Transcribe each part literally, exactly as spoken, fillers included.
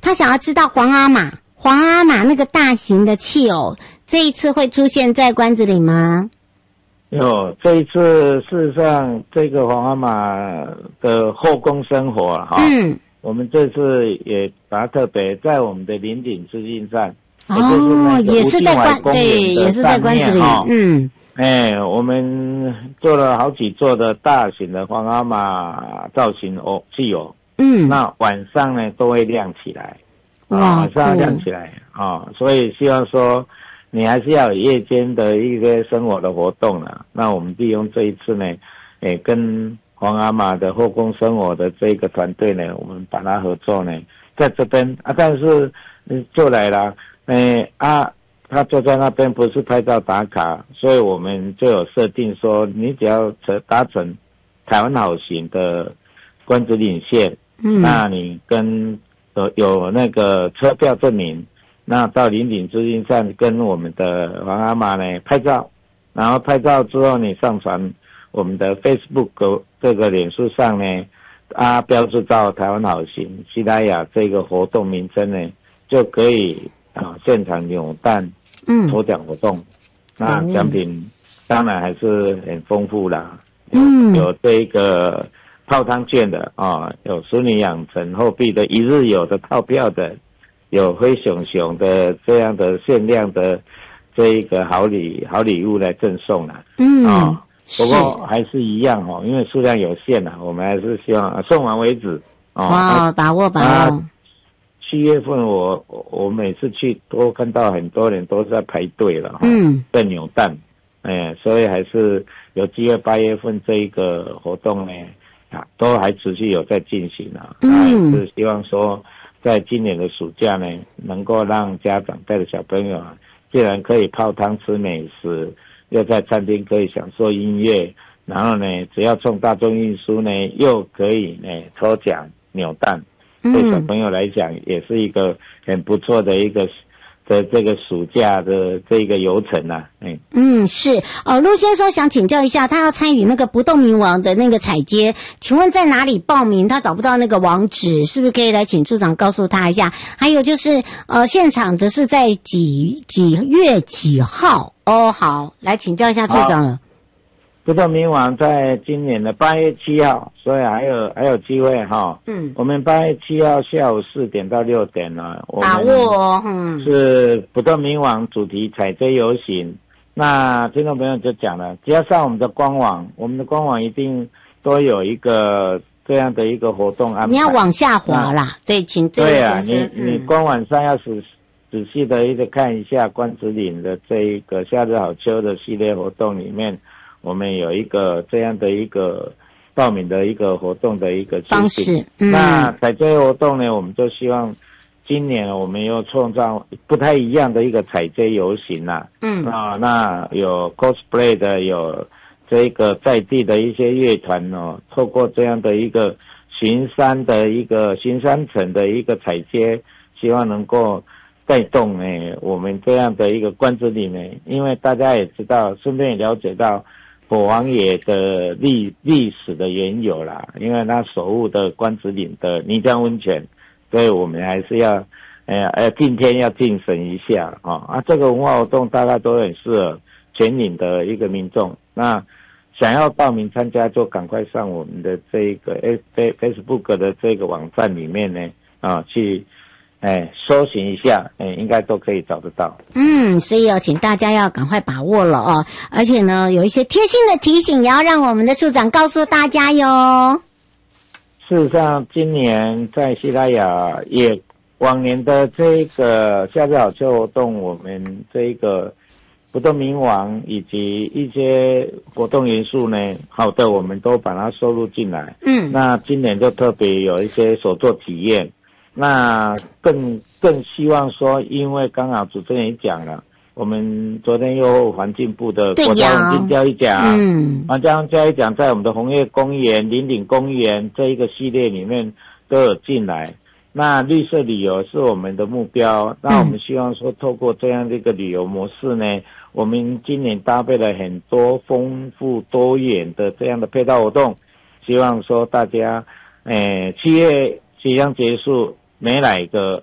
他想要知道皇阿玛，皇阿玛那个大型的器偶，这一次会出现在关子岭吗？ 有，这一次事实上这个皇阿玛的后宫生活哈，嗯，我们这次也把它特别在我们的林顶资讯站， 哦，也是在关，对，也是在关子岭，嗯。 哎，我们做了好几座的大型的皇阿玛造型偶器偶，嗯，那晚上呢都会亮起来，啊，晚上亮起来啊、哦，所以希望说你还是要有夜间的一个生活的活动啦。那我们利用这一次呢，哎，跟皇阿玛的后宫生活的这个团队呢，我们把它合作呢，在这边啊，但是嗯做来了，哎啊。他坐在那边不是拍照打卡，所以我们就有设定说，你只要搭乘台湾好行的关子岭线，嗯，那你跟有有那个车票证明，那到林顶资讯站跟我们的皇阿玛呢拍照，然后拍照之后你上传我们的 Facebook 这个脸书上呢，啊标注到台湾好行西拉雅这个活动名称呢，就可以啊现场扭蛋。嗯，抽奖活动，那奖品当然还是很丰富啦。嗯，有这个泡汤券的啊，有淑女养成后壁的一日游的套票的，有灰熊熊的这样的限量的这一个好礼好礼物来赠送啦。嗯，啊，不过还是一样哦，因为数量有限啦，我们还是希望送完为止。 哦，哇，把握把握。 七月份我我每次去都看到很多人都在排队了，嗯，在扭蛋，哎，所以还是有机会八月份这一个活动呢，啊，都还持续有在进行啊，嗯，是希望说在今年的暑假呢，能够让家长带着小朋友啊，既然可以泡汤吃美食，又在餐厅可以享受音乐，然后呢，只要冲大众运输呢，又可以呢抽奖扭蛋。对小朋友来讲，也是一个很不错的一个的这个暑假的这个游程啊。嗯嗯，是哦。陆先生想请教一下，他要参与那个不动明王的那个彩街，请问在哪里报名？他找不到那个网址，是不是可以来请处长告诉他一下？还有就是呃，现场的是在几几月几号？哦，好，来请教一下处长了。 不动明王在今年的八月七号，所以还有还有机会哈。嗯，我们八月七号下午四点到六点呢， 把握哦。嗯， 是不动明王主题彩街游行。那听众朋友就讲了，只要上我们的官网，我们的官网一定都有一个这样的一个活动安排。 你要往下滑啦，对，请这位对啊， 先生。 你你官网上要仔仔细的一个看一下关子岭的这一个夏日好秋的系列活动里面。我们有一个这样的一个报名的一个活动的一个方式， 嗯，那彩街活动呢，我们就希望今年我们又创造不太一样的一个彩街游行啦，嗯啊，那有 cosplay 的，有这个在地的一些乐团哦，透过这样的一个巡山的一个巡山城的一个彩街，希望能够带动呢我们这样的一个关子岭呢，因为大家也知道，顺便也了解到。火王爷的历历史的缘由啦，因为他守护的关子岭的泥浆温泉，所以我们还是要，呃，呃，敬天要敬神一下啊、哦、啊！这个文化活动大概都很适合全岭的一个民众。那想要报名参加，就赶快上我们的这个 Facebook 的这个网站里面呢啊去。哎，搜寻一下，哎，应该都可以找得到。 嗯，所以哦，请大家要赶快把握了哦。而且呢，有一些贴心的提醒，也要让我们的处长告诉大家哟。 事实上，今年在西拉雅也往年的这个夏日好秋活动，我们这个不动明王以及一些活动元素呢，好的，我们都把它收录进来。嗯，那今年就特别有一些手作体验。那更更希望说，因为刚好主持人也讲了，我们昨天又环境部的国家环境教育奖，嗯，国家教育奖在我们的红叶公园、林岭公园这一个系列里面都有进来。那绿色旅游是我们的目标，那我们希望说，透过这样的一个旅游模式呢，我们今年搭配了很多丰富多元的这样的配套活动，希望说大家，诶，七月即将结束。没哪个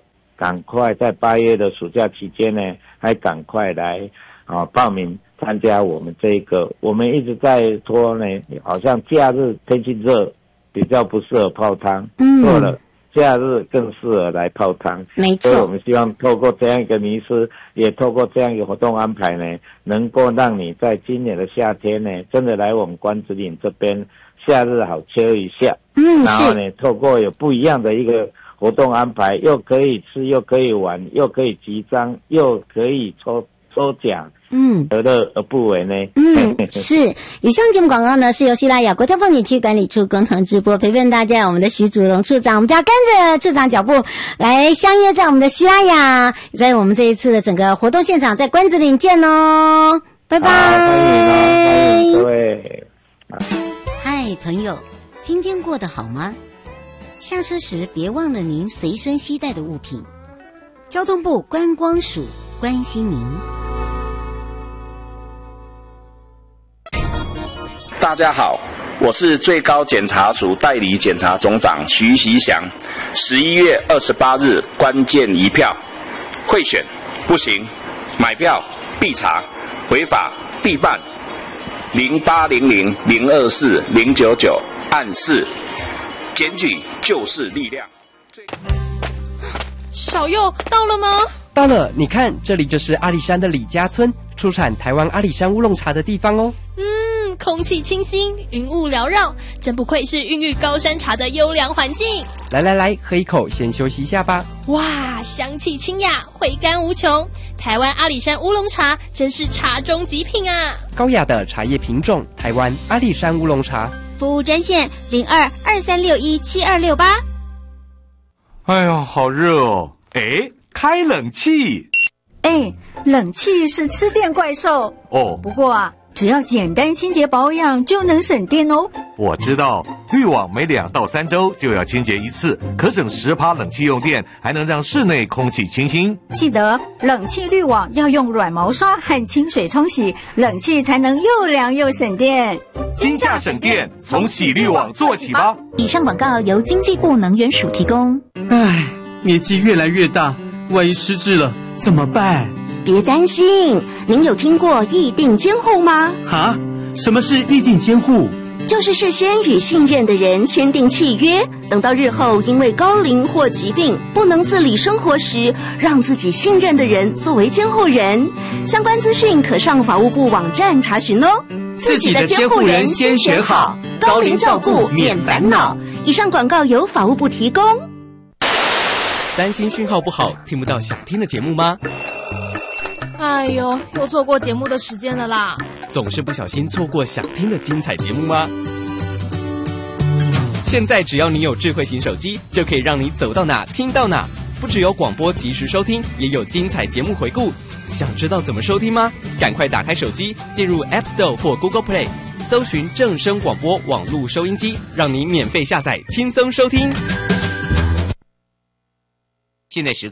赶快在八月的暑假期间呢，还赶快来啊报名参加我们这个。我们一直在说呢，好像假日天气热比较不适合泡汤，嗯，错了。假日更适合来泡汤， 没错。 所以我们希望透过这样一个迷思，也透过这样一个活动安排呢，能够让你在今年的夏天呢，真的来我们关子岭这边夏日好切一下。嗯，然后呢，透过有不一样的一个活动安排，又可以吃，又可以玩，又可以集章，又可以抽抽奖。嗯，何乐而不为呢？ 嗯，是。以上节目广告呢，是由西拉雅国家风景区管理处工程直播，陪伴大家。我们的徐祖荣处长，我们就要跟着处长脚步来相约在我们的西拉雅，在我们这一次的整个活动现场，在关子岭见哦，拜拜。 欢迎各位。 嗨，朋友，今天过得好吗？下车时别忘了您随身携带的物品。交通部观光署关心您。 大家好，我是最高检察署代理检察总长徐习祥。十一月二十八日关键一票，贿选不行，买票必查，违法必办。零八零零零二四零九九按四，检举就是力量。 小佑到了吗？ 到了，你看，这里就是阿里山的李家村，出产台湾阿里山乌龙茶的地方哦。 嗯，空气清新，云雾缭绕，真不愧是孕育高山茶的优良环境。 来来来，喝一口，先休息一下吧。 哇，香气清雅，回甘无穷。台湾阿里山乌龙茶真是茶中极品啊！ 高雅的茶叶品种，台湾阿里山乌龙茶。 服务专线零二二三六一七二六八。 哎呀，好热哦！哎，开冷气。 哎，冷气是吃电怪兽哦。 不过啊，只要简单清洁保养就能省电哦。 我知道，滤网每两到三周就要清洁一次，可省十趴冷气用电，还能让室内空气清新。 记得冷气滤网要用软毛刷和清水冲洗，冷气才能又凉又省电。 今夏省电，从洗滤网做起吧。 以上广告由经济部能源署提供。 唉，年纪越来越大，万一失智了怎么办？ 别担心，您有听过议定监护吗？ 哈？什么是议定监护？ 就是事先与信任的人签订契约，等到日后因为高龄或疾病不能自理生活时，让自己信任的人作为监护人。相关资讯可上法务部网站查询哦。 自己的监护人先选好，高龄照顾免烦恼。 以上广告由法务部提供。 担心讯号不好，听不到想听的节目吗？ 哎呦，又错过节目的时间了啦！ 总是不小心错过想听的精彩节目吗？现在只要你有智慧型手机，就可以让你走到哪听到哪。不只有广播及时收听，也有精彩节目回顾。想知道怎么收听吗？赶快打开手机，进入 App Store 或 Google Play， 搜寻正声广播网络收音机，让你免费下载，轻松收听。 现在时